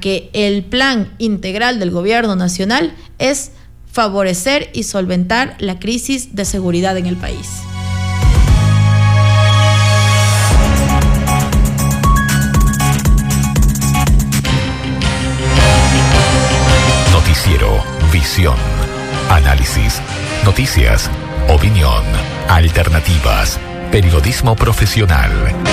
que el plan integral del gobierno nacional es favorecer y solventar la crisis de seguridad en el país. Noticiero Visión. Análisis, noticias, opinión, alternativas, periodismo profesional.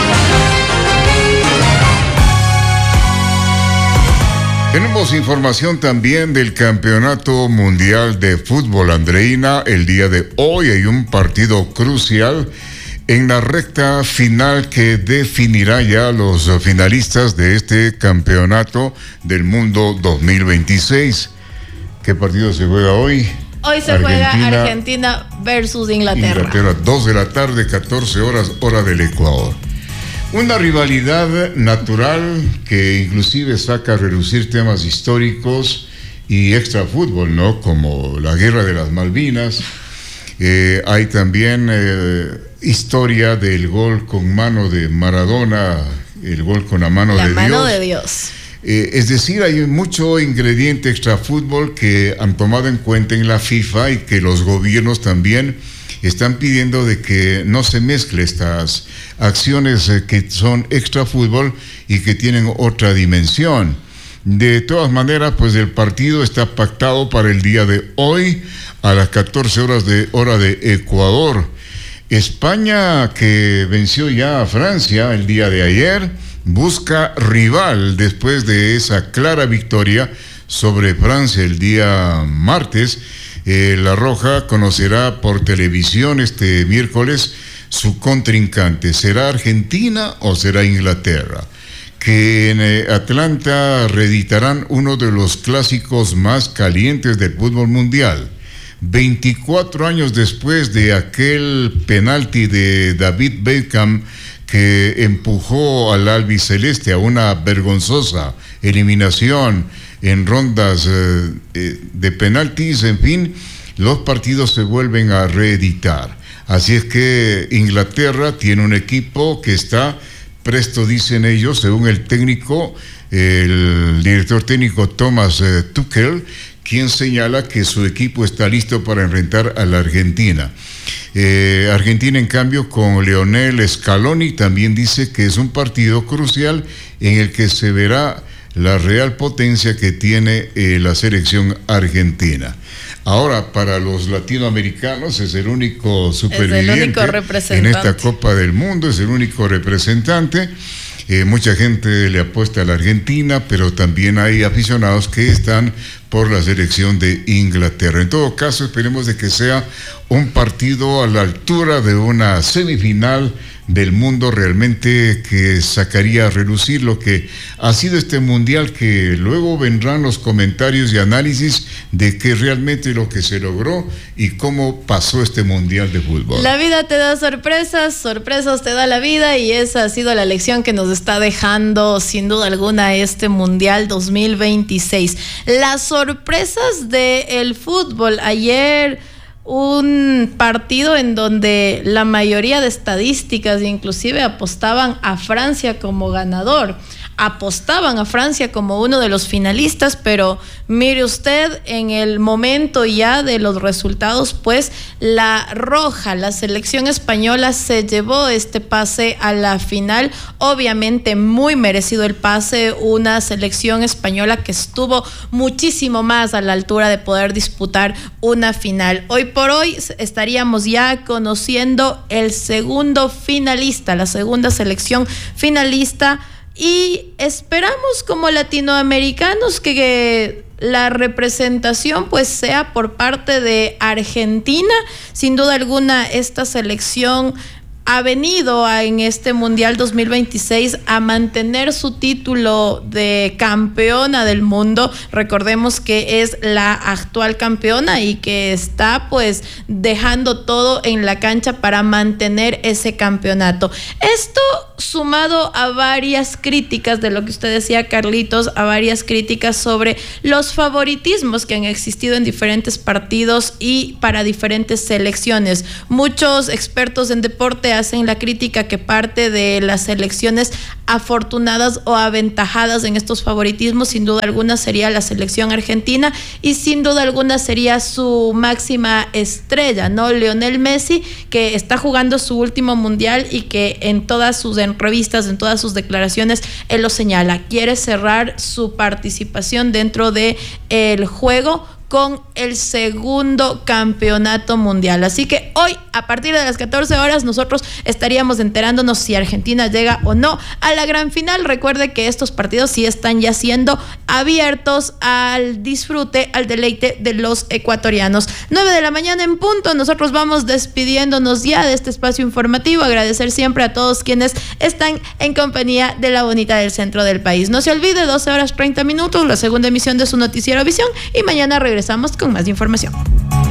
Tenemos información también del Campeonato Mundial de Fútbol, Andreina. El día de hoy hay un partido crucial en la recta final que definirá ya los finalistas de este Campeonato del Mundo 2026. ¿Qué partido se juega hoy? Hoy se juega Argentina versus Inglaterra. 2 de la tarde, 14 horas, hora del Ecuador. Una rivalidad natural que inclusive saca a relucir temas históricos y extra fútbol, ¿no? Como la Guerra de las Malvinas. Hay también historia del gol con mano de Maradona, el gol con la mano de Dios. La mano de Dios. Es decir, hay mucho ingrediente extra fútbol que han tomado en cuenta en la FIFA y que los gobiernos también están pidiendo de que no se mezcle estas acciones que son extra fútbol y que tienen otra dimensión. De todas maneras, pues el partido está pactado para el día de hoy a las 14 horas de hora de Ecuador. España, que venció ya a Francia el día de ayer, busca rival después de esa clara victoria sobre Francia el día martes. La Roja conocerá por televisión este miércoles su contrincante. ¿Será Argentina o será Inglaterra? Que en Atlanta reeditarán uno de los clásicos más calientes del fútbol mundial. 24 años después de aquel penalti de David Beckham que empujó al albiceleste a una vergonzosa eliminación en rondas de penaltis, en fin, los partidos se vuelven a reeditar. Así es que Inglaterra tiene un equipo que está presto, dicen ellos, según el técnico, el director técnico Thomas Tuchel, quien señala que su equipo está listo para enfrentar a la Argentina. Argentina, en cambio, con Lionel Scaloni, también dice que es un partido crucial en el que se verá la real potencia que tiene la selección argentina. Ahora, para los latinoamericanos es el único superviviente en esta Copa del Mundo, es el único representante. Mucha gente le apuesta a la Argentina, pero también hay aficionados que están por la selección de Inglaterra. En todo caso, esperemos de que sea un partido a la altura de una semifinal del mundo, realmente que sacaría a relucir lo que ha sido este mundial, que luego vendrán los comentarios y análisis de qué realmente lo que se logró y cómo pasó este mundial de fútbol. La vida te da sorpresas, sorpresas te da la vida, y esa ha sido la lección que nos está dejando sin duda alguna este mundial 2026. Las sorpresas del fútbol. Ayer un partido en donde la mayoría de estadísticas inclusive apostaban a Francia como ganador, apostaban a Francia como uno de los finalistas, pero mire usted, en el momento ya de los resultados, pues la Roja, la selección española, se llevó este pase a la final. Obviamente muy merecido el pase, una selección española que estuvo muchísimo más a la altura de poder disputar una final. Hoy por hoy estaríamos ya conociendo el segundo finalista, la segunda selección finalista, y esperamos como latinoamericanos que la representación pues sea por parte de Argentina. Sin duda alguna, esta selección ha venido en este Mundial 2026 a mantener su título de campeona del mundo. Recordemos que es la actual campeona y que está pues dejando todo en la cancha para mantener ese campeonato. Esto sumado a varias críticas de lo que usted decía, Carlitos, a varias críticas sobre los favoritismos que han existido en diferentes partidos y para diferentes selecciones. Muchos expertos en deporte hacen la crítica que parte de las selecciones afortunadas o aventajadas en estos favoritismos, sin duda alguna sería la selección argentina y sin duda alguna sería su máxima estrella, ¿no? Lionel Messi, que está jugando su último mundial y que en todas sus entrevistas, en todas sus declaraciones, él lo señala, quiere cerrar su participación dentro de el juego con el segundo campeonato mundial. Así que hoy, a partir de las 14 horas, nosotros estaríamos enterándonos si Argentina llega o no a la gran final. Recuerde que estos partidos sí están ya siendo abiertos al disfrute, al deleite de los ecuatorianos. 9 de la mañana en punto, nosotros vamos despidiéndonos ya de este espacio informativo. Agradecer siempre a todos quienes están en compañía de la bonita del centro del país. No se olvide, 12 horas 30 minutos, la segunda emisión de su noticiero Visión, y mañana regresamos con más información.